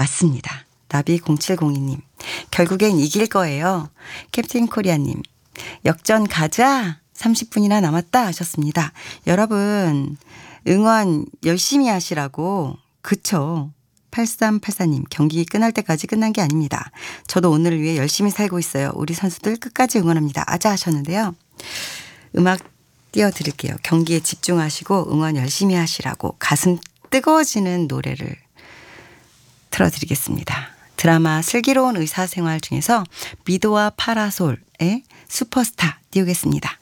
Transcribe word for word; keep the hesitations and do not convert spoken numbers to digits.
맞습니다. 나비 공칠공이 님. 결국엔 이길 거예요. 캡틴 코리아님. 역전 가자. 삼십 분이나 남았다 하셨습니다. 여러분 응원 열심히 하시라고. 그쵸. 팔삼팔사 님. 경기 끝날 때까지 끝난 게 아닙니다. 저도 오늘을 위해 열심히 살고 있어요. 우리 선수들 끝까지 응원합니다. 아자 하셨는데요. 음악 띄워드릴게요. 경기에 집중하시고 응원 열심히 하시라고 가슴 뜨거워지는 노래를 틀어드리겠습니다. 드라마 슬기로운 의사생활 중에서 미도와 파라솔의 슈퍼스타 띄우겠습니다.